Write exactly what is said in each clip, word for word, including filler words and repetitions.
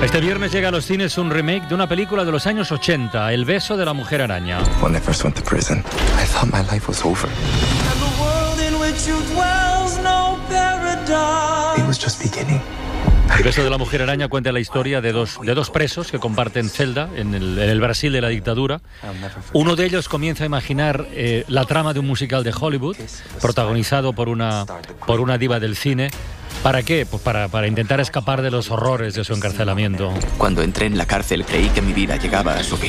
Este viernes llega a los cines un remake de una película de los años ochenta, El beso de la mujer araña. When I first went to prison, I thought my life was over. It was just beginning. El beso de la mujer araña cuenta la historia de dos, de dos presos que comparten celda en el, en el Brasil de la dictadura. Uno de ellos comienza a imaginar eh, la trama de un musical de Hollywood, protagonizado por una, por una diva del cine. ¿Para qué? Pues para, para intentar escapar de los horrores de su encarcelamiento. Cuando entré en la cárcel creí que mi vida llegaba a su fin.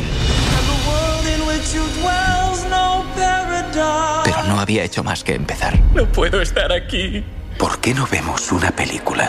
Pero no había hecho más que empezar. No puedo estar aquí. ¿Por qué no vemos una película?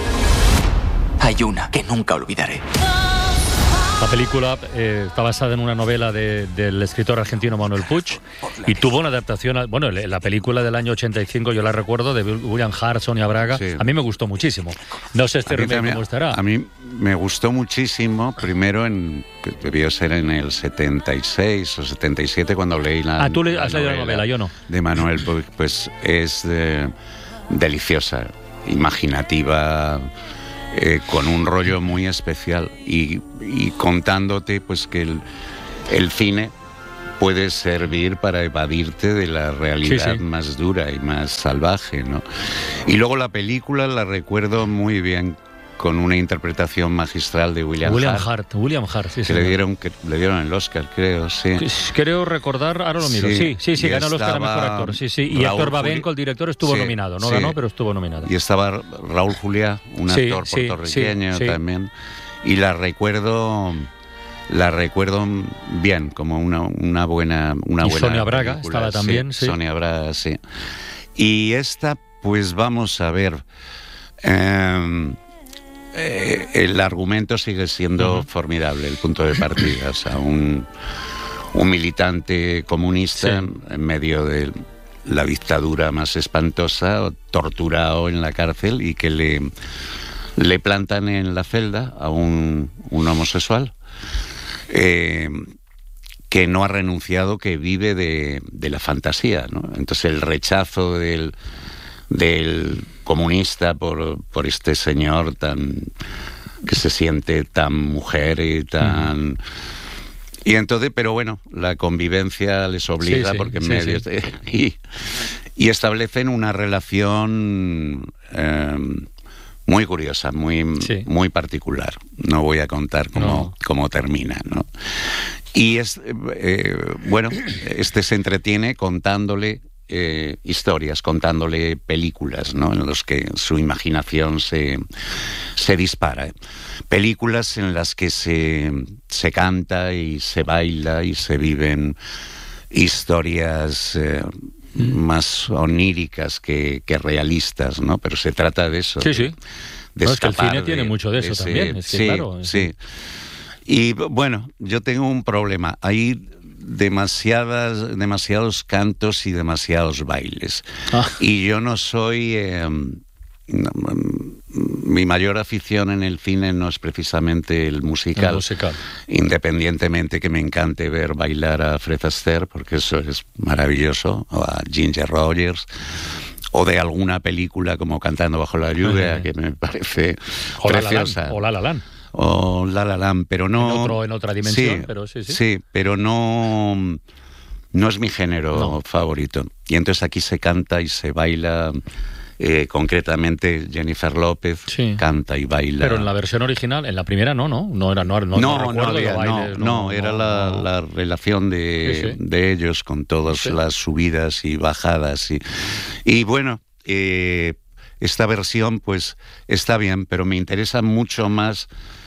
Hay una que nunca olvidaré. La película eh, está basada en una novela de, del escritor argentino Manuel Puig y tuvo una adaptación, a, bueno, la película del año ochenta y cinco, yo la recuerdo, de William Hart, Sonia Braga, sí. A mí me gustó muchísimo. No sé este remake también, cómo estará. A mí me gustó muchísimo, primero en, que debió ser en el setenta y seis o setenta y siete cuando leí la Ah, tú le, la has leído la novela, yo no. De Manuel Puig, pues es eh, deliciosa, imaginativa, Eh, con un rollo muy especial y, y contándote pues que el, el cine puede servir para evadirte de la realidad sí, sí. más dura y más salvaje, ¿no? Y luego la película la recuerdo muy bien con una interpretación magistral de William, William Hart, Hart. William Hart, sí, que le dieron que le dieron el Oscar, creo, sí. Creo recordar, ahora lo miro. Sí, sí, sí, sí ganó el Oscar a mejor actor. Sí, sí. Y Héctor Babenco, el director, estuvo sí, nominado. No sí. ganó, pero estuvo nominado. Y estaba Raúl Juliá, un sí, actor sí, puertorriqueño sí, sí. también. Y la recuerdo la recuerdo bien, como una una buena una y buena Sonia Braga película. estaba también, sí, sí. Sonia Braga, sí. Y esta, pues vamos a ver. Eh, Eh, el argumento sigue siendo uh-huh. formidable, el punto de partida, o sea, un, un militante comunista sí. en medio de la dictadura más espantosa, torturado en la cárcel y que le, le plantan en la celda a un, un homosexual eh, que no ha renunciado, que vive de, de la fantasía, ¿no? Entonces el rechazo del del comunista por, por este señor tan que se siente tan mujer y tan... Mm. Y entonces, pero bueno, la convivencia les obliga sí, sí, porque en medio... Sí. Y, y establecen una relación eh, muy curiosa, muy, sí. muy particular. No voy a contar cómo, no. cómo termina, ¿no? Y es, eh, bueno, este se entretiene contándole Eh, historias, contándole películas, ¿no? En los que su imaginación se, se dispara. Películas en las que se, se canta y se baila y se viven historias eh, mm. más oníricas que, que realistas, ¿no? Pero se trata de eso. Sí, sí. De no, es que el cine de, tiene mucho de eso ese, también. Es que, sí, claro, sí. Y bueno, yo tengo un problema. Hay demasiadas, demasiados cantos y demasiados bailes. Ah. Y yo no soy... Eh, no, mi mayor afición en el cine no es precisamente el musical. El musical. Independientemente que me encante ver bailar a Fred Astaire, porque eso es maravilloso, o a Ginger Rogers, o de alguna película como Cantando bajo la lluvia, uh-huh. que me parece o preciosa. La La o La La Land. O La La Land, pero no... En, otro, en otra dimensión, sí, pero sí, sí. Sí, pero no, no es mi género no. favorito. Y entonces aquí se canta y se baila, eh, concretamente Jennifer López sí. canta y baila. Pero en la versión original, en la primera no, ¿no? No, era, no, no, no, no, no, había, bailes, no, no, no, era la, no. la relación de, sí, sí. de ellos con todas sí. las subidas y bajadas. Y, y bueno... Eh, esta versión pues está bien, pero me interesa mucho más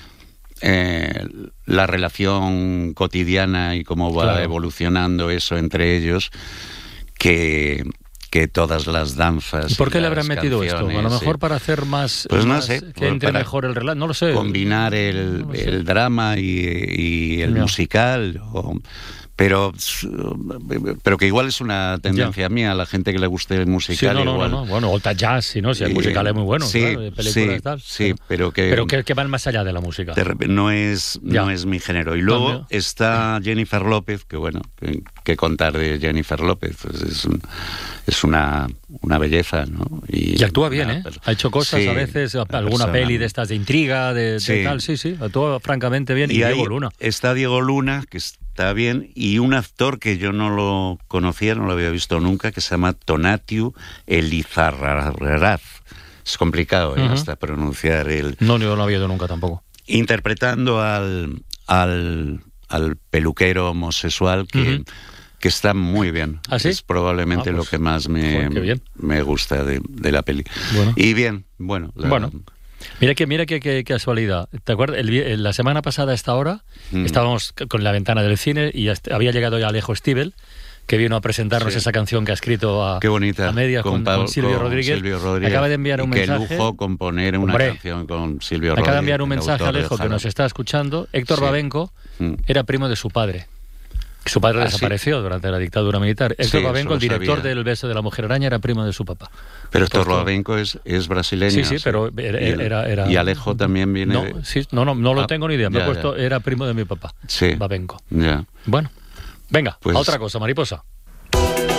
eh, la relación cotidiana y cómo va claro. evolucionando eso entre ellos que, que todas las danzas. ¿Y por qué y le habrán metido esto? A lo mejor sí. para hacer más, pues no más sé, que entre mejor el relato, no lo sé. Combinar el, no lo sé. el drama y, y el no. musical o... Pero, pero que igual es una tendencia Ya. mía, a la gente que le guste el musical. Sí, no, no, igual. no, no. Bueno, Old Jazz, sí, ¿no? Si el Y- musical es muy bueno, sí, claro, de películas sí, y tal. sí, pero que- Pero que, que van más allá de la música. De repente no es, Ya. no es mi género. Y luego Cambio. está Jennifer López, que bueno, que, que contar de Jennifer López. Pues es, un- es una, una belleza, ¿no? Y actúa bien, una ¿eh? per- Ha hecho cosas sí, a veces, una alguna persona- peli de estas de intriga, de, de Sí. tal, sí, sí, actúa francamente bien. Y, Y ahí Diego Luna. está Diego Luna, que está bien, y un actor que yo no lo conocía, no lo había visto nunca, que se llama Tonatiuh Elizarraz. Es complicado, ¿eh? Ujú. Hasta pronunciar el... No, yo no lo había ido nunca tampoco. Interpretando al, al, al peluquero homosexual que, Ujú. que está muy bien. ¿Ah, sí? Es probablemente Ah, lo pues, que más me, joder, qué bien. me gusta de, de la peli. Bueno. Y bien, bueno. la- Bueno. Mira que mira que, que- que casualidad. ¿Te acuerdas? El vi- la semana pasada a esta hora Mm. estábamos c- con la ventana del cine y ya est- había llegado ya Alejo Stivel, que vino a presentarnos Sí. esa canción que ha escrito a, Qué bonita. a medias con, Pablo- con Silvio, con Rodríguez. Silvio Rodríguez. Acaba de enviar un Y mensaje. Qué lujo componer una Hombre, canción con Silvio Rodríguez. Acaba de enviar un el mensaje a autor de Alejo que Jara. nos está escuchando. Héctor Sí. Babenco Mm. era primo de su padre. Su padre ¿Ah, desapareció durante la dictadura militar. Héctor Sí, Babenco, eso el lo director sabía. del Beso de la Mujer Araña, era primo de su papá. Pero Esto- Torlovenco es, es brasileño. Sí, sí, pero era- Y el- era- era- Y Alejo también viene No, de- sí, no, no, no lo Ah, tengo ni idea. Me ya, he puesto, ya. era primo de mi papá. Sí. Babenco. Ya. Bueno, venga, Pues- a otra cosa, mariposa.